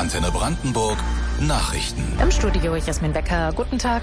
Antenne Brandenburg Nachrichten. Im Studio Jasmin Becker. Guten Tag.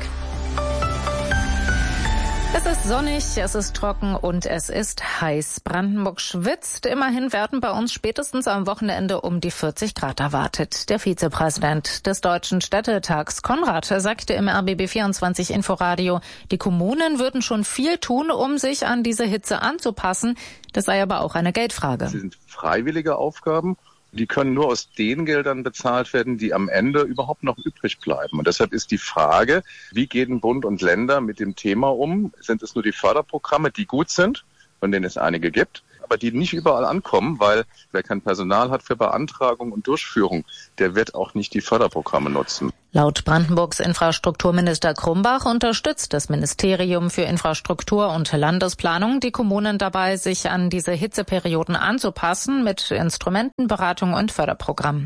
Es ist sonnig, es ist trocken und es ist heiß. Brandenburg schwitzt. Immerhin werden bei uns spätestens am Wochenende um die 40 Grad erwartet. Der Vizepräsident des Deutschen Städtetags, Konrad, sagte im RBB24 Inforadio, die Kommunen würden schon viel tun, um sich an diese Hitze anzupassen. Das sei aber auch eine Geldfrage. Sie sind freiwillige Aufgaben. Die können nur aus den Geldern bezahlt werden, die am Ende überhaupt noch übrig bleiben. Und deshalb ist die Frage, wie gehen Bund und Länder mit dem Thema um? Sind es nur die Förderprogramme, die gut sind, von denen es einige gibt, aber die nicht überall ankommen, weil wer kein Personal hat für Beantragung und Durchführung, der wird auch nicht die Förderprogramme nutzen. Laut Brandenburgs Infrastrukturminister Krumbach unterstützt das Ministerium für Infrastruktur und Landesplanung die Kommunen dabei, sich an diese Hitzeperioden anzupassen mit Instrumenten, Beratung und Förderprogrammen.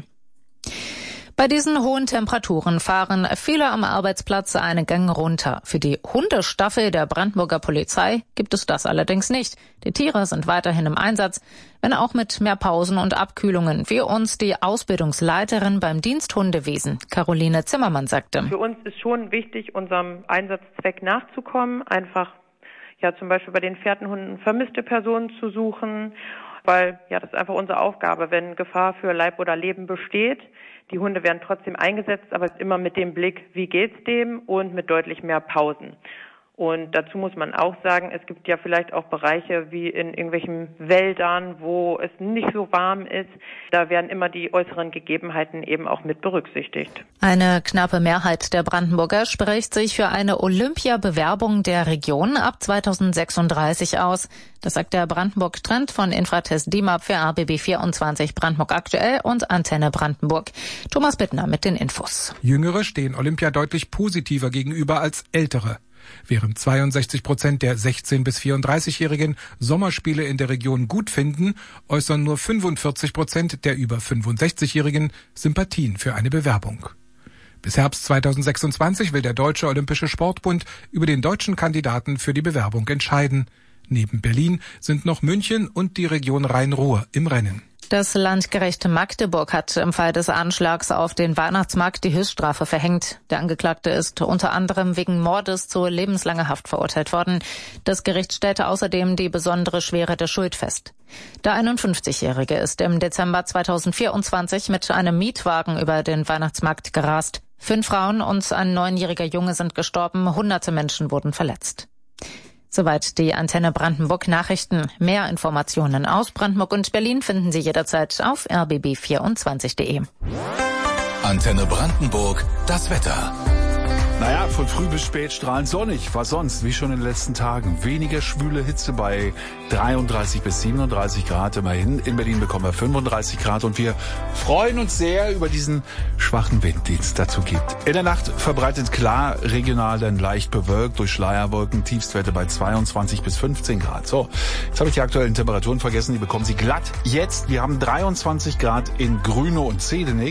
Bei diesen hohen Temperaturen fahren viele am Arbeitsplatz eine Gang runter. Für die Hundestaffel der Brandenburger Polizei gibt es das allerdings nicht. Die Tiere sind weiterhin im Einsatz, wenn auch mit mehr Pausen und Abkühlungen, wie uns die Ausbildungsleiterin beim Diensthundewesen, Caroline Zimmermann, sagte. Für uns ist schon wichtig, unserem Einsatzzweck nachzukommen, einfach zum Beispiel bei den Fährtenhunden vermisste Personen zu suchen, weil das ist einfach unsere Aufgabe, wenn Gefahr für Leib oder Leben besteht. Die Hunde werden trotzdem eingesetzt, aber immer mit dem Blick, wie geht's dem und mit deutlich mehr Pausen. Und dazu muss man auch sagen, es gibt ja vielleicht auch Bereiche wie in irgendwelchen Wäldern, wo es nicht so warm ist. Da werden immer die äußeren Gegebenheiten eben auch mit berücksichtigt. Eine knappe Mehrheit der Brandenburger spricht sich für eine Olympia-Bewerbung der Region ab 2036 aus. Das sagt der Brandenburg-Trend von Infratest DIMAP für RBB24 Brandenburg aktuell und Antenne Brandenburg. Thomas Bittner mit den Infos. Jüngere stehen Olympia deutlich positiver gegenüber als Ältere. Während 62% der 16- bis 34-Jährigen Sommerspiele in der Region gut finden, äußern nur 45% der über 65-Jährigen Sympathien für eine Bewerbung. Bis Herbst 2026 will der Deutsche Olympische Sportbund über den deutschen Kandidaten für die Bewerbung entscheiden. Neben Berlin sind noch München und die Region Rhein-Ruhr im Rennen. Das Landgericht Magdeburg hat im Fall des Anschlags auf den Weihnachtsmarkt die Höchststrafe verhängt. Der Angeklagte ist unter anderem wegen Mordes zu lebenslanger Haft verurteilt worden. Das Gericht stellte außerdem die besondere Schwere der Schuld fest. Der 51-Jährige ist im Dezember 2024 mit einem Mietwagen über den Weihnachtsmarkt gerast. 5 Frauen und ein 9-jähriger Junge sind gestorben, hunderte Menschen wurden verletzt. Soweit die Antenne Brandenburg Nachrichten. Mehr Informationen aus Brandenburg und Berlin finden Sie jederzeit auf rbb24.de. Antenne Brandenburg, das Wetter. Naja, von früh bis spät strahlend sonnig. Was sonst? Wie schon in den letzten Tagen. Weniger schwüle Hitze bei 33 bis 37 Grad immerhin. In Berlin bekommen wir 35 Grad und wir freuen uns sehr über diesen schwachen Wind, den es dazu gibt. In der Nacht verbreitet klar, regional dann leicht bewölkt durch Schleierwolken. Tiefstwerte bei 22 bis 15 Grad. So, jetzt habe ich die aktuellen Temperaturen vergessen. Die bekommen Sie glatt jetzt. Wir haben 23 Grad in Grünow und Zedenik.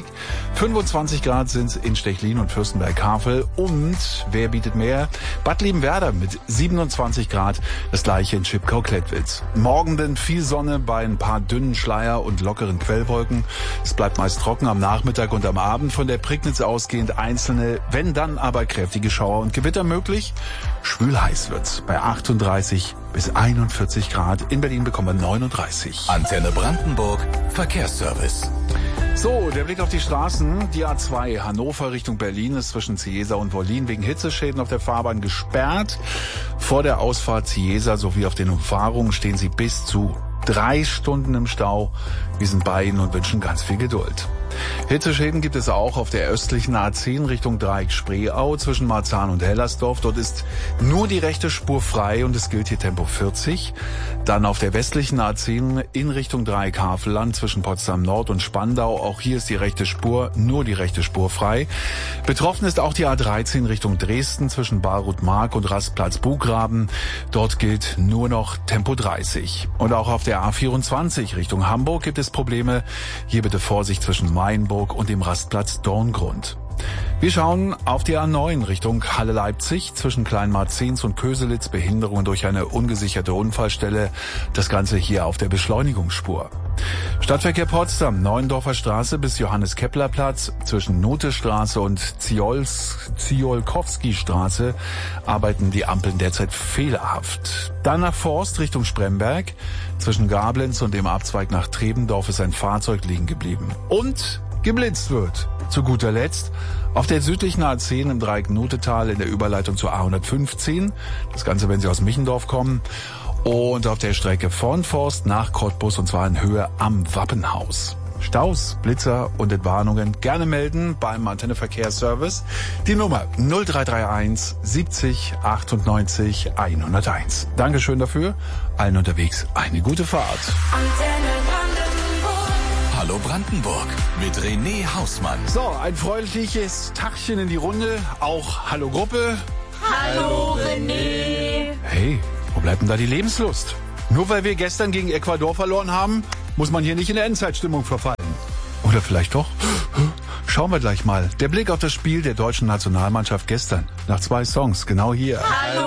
25 Grad sind es in Stechlin und Fürstenberg-Havel. Und wer bietet mehr? Bad Liebenwerda mit 27 Grad, das gleiche in Chipkau-Klettwitz. Morgen dann viel Sonne bei ein paar dünnen Schleier und lockeren Quellwolken. Es bleibt meist trocken am Nachmittag und am Abend. Von der Prignitz ausgehend einzelne, wenn dann aber kräftige Schauer und Gewitter möglich. Schwül heiß wird's bei 38 bis 41 Grad. In Berlin bekommen wir 39. Antenne Brandenburg, Verkehrsservice. So, der Blick auf die Straßen. Die A2 Hannover Richtung Berlin ist zwischen Cieza und Wollin wegen Hitzeschäden auf der Fahrbahn gesperrt. Vor der Ausfahrt Cieza sowie auf den Umfahrungen stehen Sie bis zu 3 Stunden im Stau. Wir sind bei Ihnen und wünschen ganz viel Geduld. Hitzeschäden gibt es auch auf der östlichen A10 Richtung Dreieck Spreeau zwischen Marzahn und Hellersdorf. Dort ist nur die rechte Spur frei und es gilt hier Tempo 40. Dann auf der westlichen A10 in Richtung Dreieck Havelland zwischen Potsdam Nord und Spandau. Auch hier ist die rechte Spur, nur die rechte Spur frei. Betroffen ist auch die A13 Richtung Dresden zwischen Baruth-Mark und Rastplatz Bugraben. Dort gilt nur noch Tempo 30. Und auch auf der A24 Richtung Hamburg gibt es Probleme. Hier bitte Vorsicht zwischen Mainburg und dem Rastplatz Dorngrund. Wir schauen auf die A9 Richtung Halle-Leipzig zwischen Kleinmarzens und Köselitz. Behinderungen durch eine ungesicherte Unfallstelle. Das Ganze hier auf der Beschleunigungsspur. Stadtverkehr Potsdam, Neuendorfer Straße bis Johannes-Kepler-Platz, zwischen Notestraße und Ziolkowski-Straße arbeiten die Ampeln derzeit fehlerhaft. Dann nach Forst Richtung Spremberg, zwischen Gablenz und dem Abzweig nach Trebendorf ist ein Fahrzeug liegen geblieben. Und geblitzt wird. Zu guter Letzt auf der südlichen A10 im Dreieck Notetal in der Überleitung zur A115. Das Ganze, wenn Sie aus Michendorf kommen. Und auf der Strecke von Forst nach Cottbus, und zwar in Höhe am Wappenhaus. Staus, Blitzer und Entwarnungen gerne melden beim Antenneverkehrsservice. Die Nummer 0331 70 98 101. Dankeschön dafür. Allen unterwegs eine gute Fahrt. Hallo Brandenburg mit René Hausmann. So, ein freundliches Tagchen in die Runde. Auch Hallo Gruppe. Hallo René. Hey, wo bleibt denn da die Lebenslust? Nur weil wir gestern gegen Ecuador verloren haben, muss man hier nicht in der Endzeitstimmung verfallen. Oder vielleicht doch? Schauen wir gleich mal. Der Blick auf das Spiel der deutschen Nationalmannschaft gestern. Nach 2 Songs, genau hier. Hallo